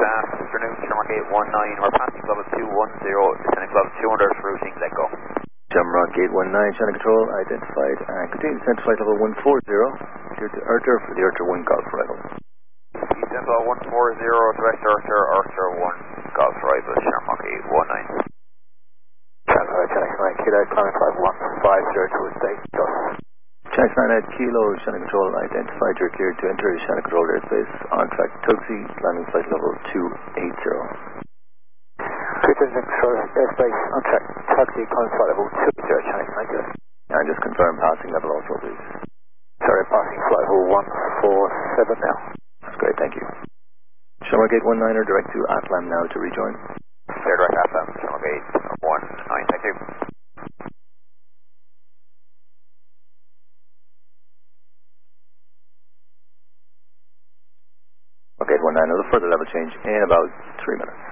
afternoon, Shamrock 819. We're passing level 210, descending level 200, routing, let go. Shamrock 819, channel control identified, and continue descent to flight level 140, clear to Archer for the Archer 1 Golf Arrival. Descent level 140, direct Archer, Archer 1 Golf Arrival, Shamrock 819. Channel 9, Kilo, climbing flight 150 to a state, Channel 9 at Kilo, channel control identified, you're cleared to enter channel control airspace on track Tuxie, landing flight level 280. Clear to control airspace on track Tuxie, climbing flight level 280, channel 9, good. And just confirm passing level also, please. Sorry, passing flight level 147 now. That's great, thank you. Shamrock 819 direct to Atlam now to rejoin. Clear direct Atlam, Shamrock 819, thank you. Okay, 819, a further level change in about 3 minutes.